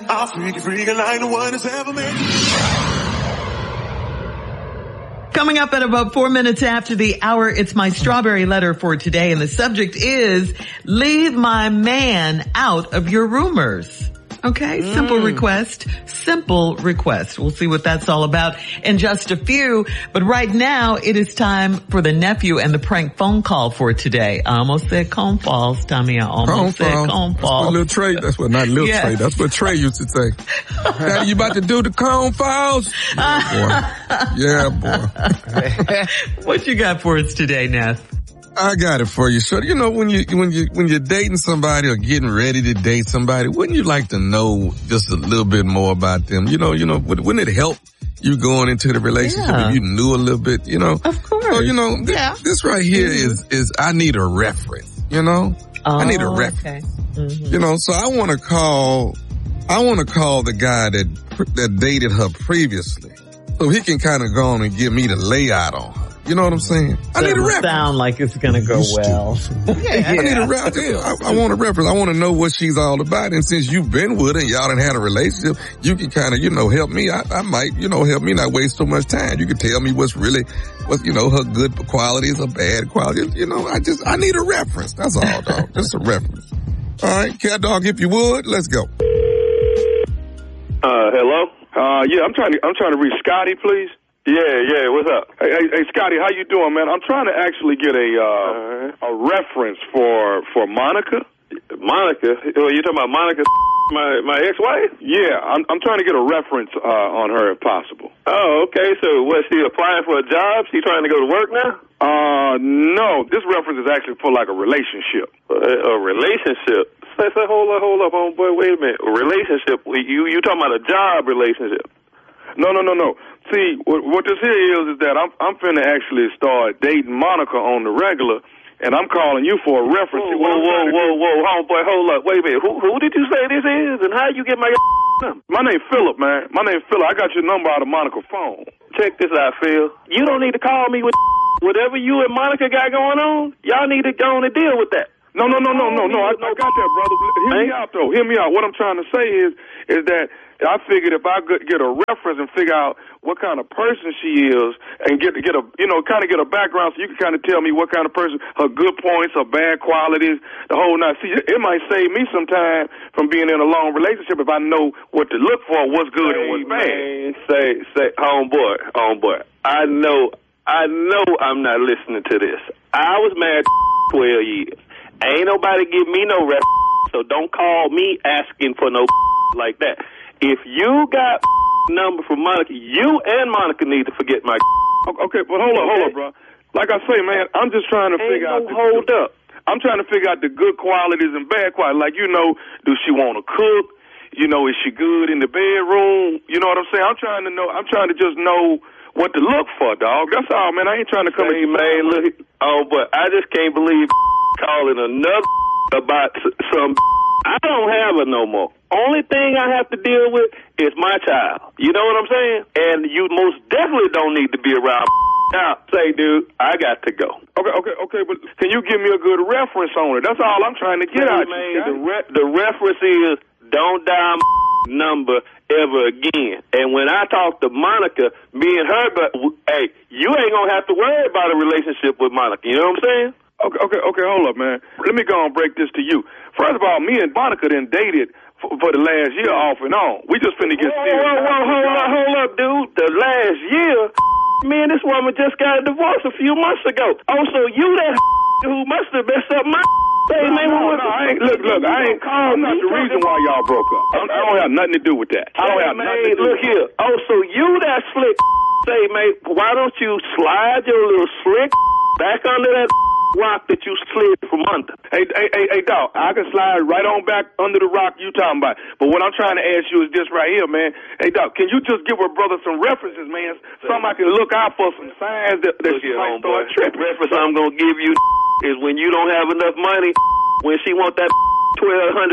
I'll freak like no one has ever made. Coming up at about 4 minutes after the hour, it's my strawberry letter for today, and the subject is leave my man out of your rumors. Okay, simple request. We'll see what that's all about in just a few. But right now, it is time for the nephew and the prank phone call for today. I almost said cone falls, Tommy. I almost said cone falls. That's what Trey, not Lil Trey. That's what Trey used to say. Daddy, you about to do the cone falls? Yeah, boy. What you got for us today, Neff? I got it for you. So, you know, when you're dating somebody or getting ready to date somebody, wouldn't you like to know just a little bit more about them? You know, wouldn't it help you going into the relationship if you knew a little bit, you know? Of course. So, you know, this right here is I need a reference, you know? I need a reference. Okay. You know, so I want to call the guy that dated her previously so he can kind of go on and give me the layout on her. You know what I'm saying? I need a reference. Sound like it's gonna go well. I need a reference. I want a reference. I want to know what she's all about. And since you've been with her and y'all done had a relationship, you can kind of, you know, help me. I might, you know, help me not waste so much time. You can tell me what's, you know, her good qualities or bad qualities. You know, I need a reference. That's all, dog. Just a reference. All right, Cat Dog, if you would, let's go. Hello? Yeah, I'm trying to reach Scotty, please. Yeah, what's up? Hey, Scotty, how you doing, man? I'm trying to actually get a reference for Monica. Monica? You talking about Monica, my ex-wife? Yeah, I'm trying to get a reference on her if possible. Oh, okay. So was she applying for a job? She trying to go to work now? No. This reference is actually for like a relationship. A relationship? Say, hold up, homeboy. Wait a minute. A relationship? You talking about a job relationship? No. See, what this here is that I'm finna actually start dating Monica on the regular, and I'm calling you for a reference. Whoa, homeboy, hold up. Wait a minute. Who did you say this is, and how you get my number? My name's Philip, man. My name's Philip. I got your number out of Monica's phone. Check this out, Phil. You don't need to call me with whatever you and Monica got going on. Y'all need to go on and deal with that. No. I got that, brother. Hear me out, though. Hear me out. What I'm trying to say is that I figured if I could get a reference and figure out what kind of person she is and get a, you know, kind of get a background so you can kind of tell me what kind of person, her good points, her bad qualities, the whole nine. See, it might save me some time from being in a long relationship if I know what to look for, what's good and what's bad. Man, say, homeboy, I know I'm not listening to this. I was married 12 years. Ain't nobody give me no reference, so don't call me asking for no like that. If you got number from Monica, you and Monica need to forget my. Okay, but hold up, bro. Like I say, man, I'm just trying to figure out. I'm trying to figure out the good qualities and bad qualities. Like, you know, do she want to cook? You know, is she good in the bedroom? You know what I'm saying? I'm trying to know. I'm trying to just know what to look for, dog. That's all, man. I ain't trying to come. Hey, man, look. Oh, but I just can't believe calling another about some. I don't have her no more. Only thing I have to deal with is my child. You know what I'm saying? And you most definitely don't need to be around. Now, say, dude, I got to go. Okay, but can you give me a good reference on it? That's all I'm trying to get out of you. The reference is don't dial number ever again. And when I talk to Monica, me and her, but hey, you ain't gonna have to worry about a relationship with Monica. You know what I'm saying? Okay, hold up, man. Let me go and break this to you. First of all, me and Monica then dated for the last year off and on. We just finna get serious. Hold up, dude. The last year? Me and this woman just got a divorce a few months ago. Oh, so you that who must have messed up my Hey, man, look, I'm not the reason why y'all broke up. I don't have nothing to do with that. I don't have nothing to do with that. Look here. Oh, so you that slick say, mate, why don't you slide your little slick back under that rock that you slid from under? Hey, dog, I can slide right on back under the rock you talking about. But what I'm trying to ask you is this right here, man. Hey, dog, can you just give her brother some references, man? Something I can look out for, some signs that she might start tripping. Reference I'm going to give you is when you don't have enough money, when she want that $1,200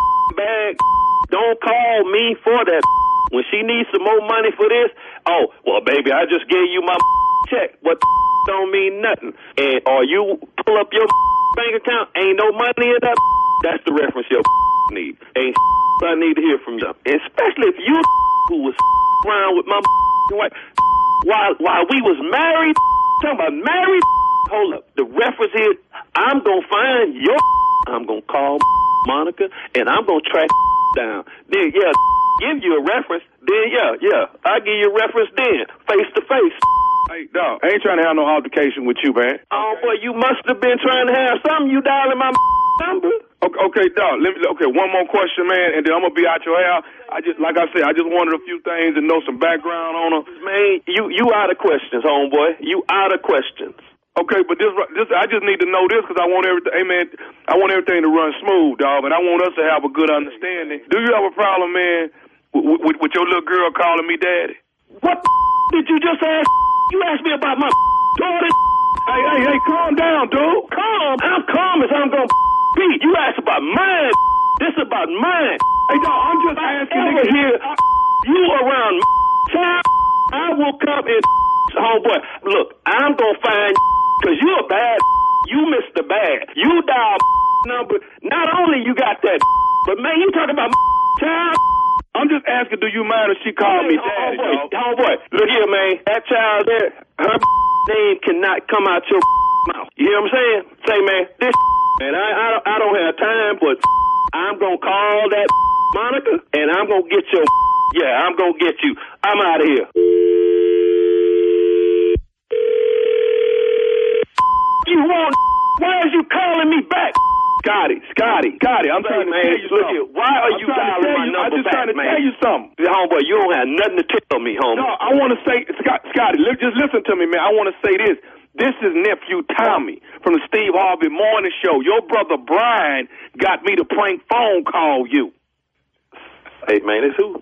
bag, don't call me for that. When she needs some more money for this, oh, well, baby, I just gave you my check. What don't mean nothing. And or you pull up your bank account, ain't no money in that. That's the reference your need. Ain't I need to hear from them. Especially if you who was around with my wife while we was married, talking about married. Hold up. The reference is, I'm going to find your I'm going to call Monica, and I'm going to track down. Then, give you a reference. Then, I'll give you a reference then, face to face. Hey, dog, I ain't trying to have no altercation with you, man. Oh, boy, you must have been trying to have something. You dialing my number. Okay, dog. One more question, man, and then I'm gonna be out your hair. Like I said, I just wanted a few things and know some background on her. Man, you out of questions, homeboy. You out of questions. Okay, but this I just need to know this because I want everything. Hey, man, I want everything to run smooth, dog, and I want us to have a good understanding. Do you have a problem, man, with your little girl calling me daddy? What did you just ask? You asked me about my daughter. Hey, calm down, dude. Calm? How calm as I'm gonna be? You asked about mine. This about mine. Hey, dog, I'm just asking. Over here, you around time, I will come in. Homeboy, look, I'm gonna find because you a bad. You missed the bad. You dial number. Not only you got that, but man, you talking about time. I'm just asking, do you mind if she called me daddy, homeboy, look here, man. That child there, her name cannot come out your mouth. You hear what I'm saying? Say, man, this man, I don't have time, but I'm gonna call that Monica, and I'm gonna get your. Yeah, I'm gonna get you. I'm out of here. You want? Why is you calling me back? Scotty. I'm trying to tell you something. Why are you dialing my number back, man? I'm just trying to tell you something. Homeboy, you don't have nothing to tell me, homie. No, I want to say, Scotty, just listen to me, man. I want to say this. This is nephew Tommy from the Steve Harvey Morning Show. Your brother Brian got me to prank phone call you. Hey, man, it's who?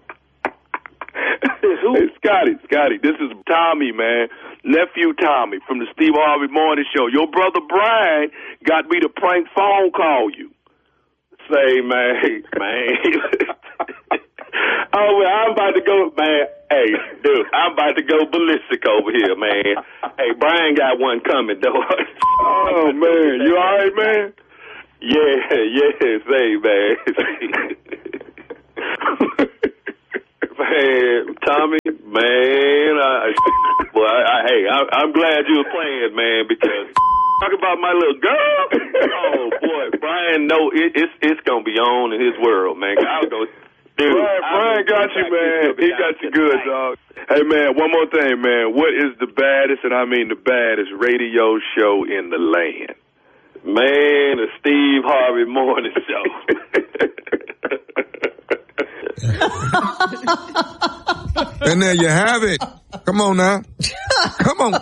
Hey, Scotty, this is Tommy, man. Nephew Tommy from the Steve Harvey Morning Show. Your brother Brian got me to prank phone call you. Say, man. Oh, well, I'm about to go, man. Hey, dude, I'm about to go ballistic over here, man. Hey, Brian got one coming, though. Oh, man. You all right, man? Yeah, say, man. Man, Tommy, man, I'm glad you were playing, man, because talk about my little girl. Oh boy, Brian, no, it's gonna be on in his world, man. I'll go, dude. Brian got you, man. He got you good, dog. Hey, man, one more thing, man. What is the baddest, and I mean the baddest, radio show in the land? Man, the Steve Harvey Morning Show. And there you have it. Come on now. Come on.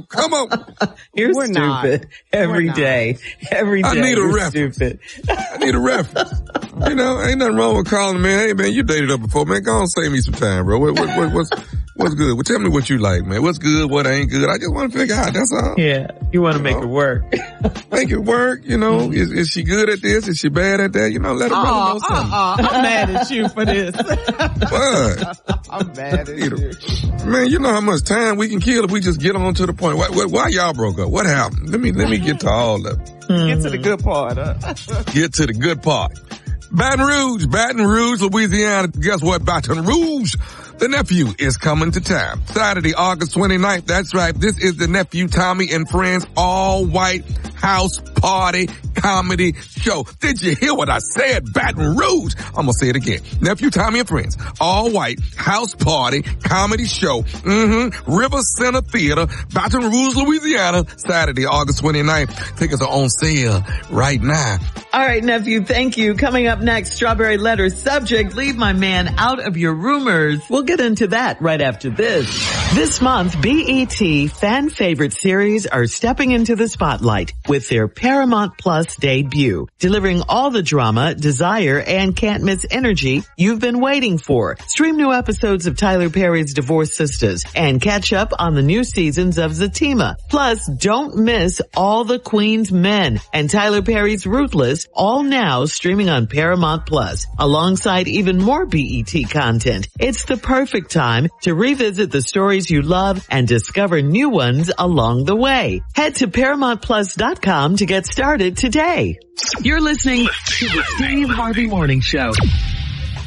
You're stupid. Every day. I need a reference. Stupid. I need a reference. You know, ain't nothing wrong with calling me. Hey, man, you dated up before, man. Go on, save me some time, bro. What's good? Well, tell me what you like, man. What's good? What ain't good? I just want to figure out. That's all. Yeah, you want to make it work. Make it work. You know, is she good at this? Is she bad at that? You know, let her brother know something. I'm mad at you for this. What? I'm mad at you. Man, you know how much time we can kill if we just get on to the point. Why y'all broke up? What happened? Let me get to all of it. Get to the good part. Get to the good part. Baton Rouge, Louisiana. Guess what? Baton Rouge. The nephew is coming to town. Saturday, August 29th. That's right. This is the Nephew Tommy and Friends all-white house party comedy show. Did you hear what I said? Baton Rouge. I'm going to say it again. Nephew Tommy and Friends all-white house party comedy show. River Center Theater, Baton Rouge, Louisiana. Saturday, August 29th. Tickets are on sale right now. All right, nephew. Thank you. Coming up next, Strawberry Letter subject, leave my man out of your rumors. We'll get into that right after this. This month, BET fan favorite series are stepping into the spotlight with their Paramount Plus debut, delivering all the drama, desire, and can't miss energy you've been waiting for. Stream new episodes of Tyler Perry's Divorced Sisters and catch up on the new seasons of Zatima. Plus, don't miss All the Queen's Men and Tyler Perry's Ruthless, all now streaming on Paramount Plus, alongside even more BET content. It's the perfect time to revisit the stories you love and discover new ones along the way. Head to ParamountPlus.com to get started today. You're listening to the Steve Harvey Morning Show.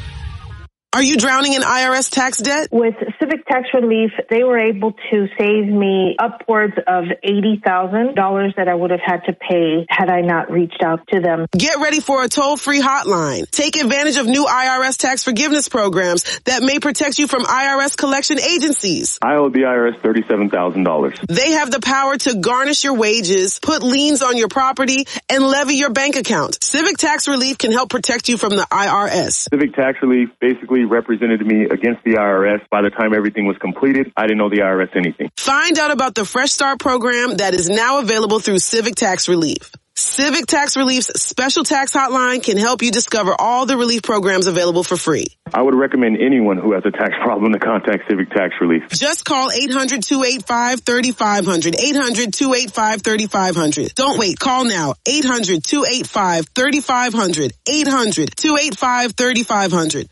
Are you drowning in IRS tax debt? With Civic Tax Relief, they were able to save me upwards of $80,000 that I would have had to pay had I not reached out to them. Get ready for a toll-free hotline. Take advantage of new IRS tax forgiveness programs that may protect you from IRS collection agencies. I owe the IRS $37,000. They have the power to garnish your wages, put liens on your property, and levy your bank account. Civic Tax Relief can help protect you from the IRS. Civic Tax Relief basically represented me against the IRS. By the time everything was completed, I didn't owe the IRS anything. Find out about the Fresh Start program that is now available through Civic Tax Relief. Civic Tax Relief's special tax hotline can help you discover all the relief programs available for free. I would recommend anyone who has a tax problem to contact Civic Tax Relief. Just call 800-285-3500. 800-285-3500. Don't wait. Call now. 800-285-3500. 800-285-3500.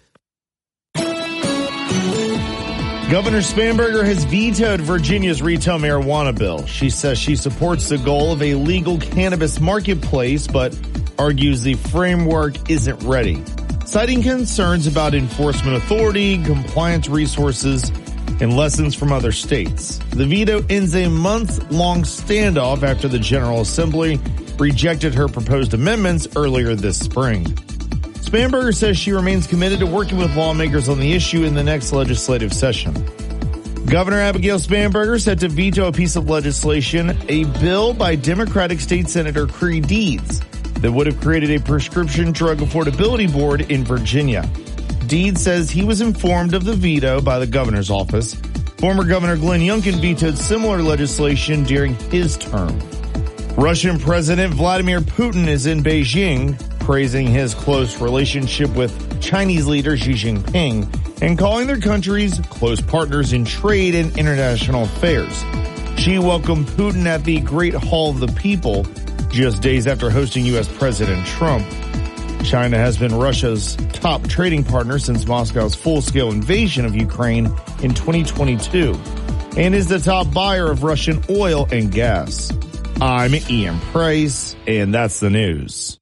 Governor Spanberger has vetoed Virginia's retail marijuana bill. She says she supports the goal of a legal cannabis marketplace, but argues the framework isn't ready, citing concerns about enforcement authority, compliance resources, and lessons from other states. The veto ends a month-long standoff after the General Assembly rejected her proposed amendments earlier this spring. Spanberger says she remains committed to working with lawmakers on the issue in the next legislative session. Governor Abigail Spanberger set to veto a piece of legislation, a bill by Democratic State Senator Creigh Deeds, that would have created a prescription drug affordability board in Virginia. Deeds says he was informed of the veto by the governor's office. Former Governor Glenn Youngkin vetoed similar legislation during his term. Russian President Vladimir Putin is in Beijing, praising his close relationship with Chinese leader Xi Jinping and calling their countries close partners in trade and international affairs. Xi welcomed Putin at the Great Hall of the People just days after hosting U.S. President Trump. China has been Russia's top trading partner since Moscow's full-scale invasion of Ukraine in 2022 and is the top buyer of Russian oil and gas. I'm Ian Price, and that's the news.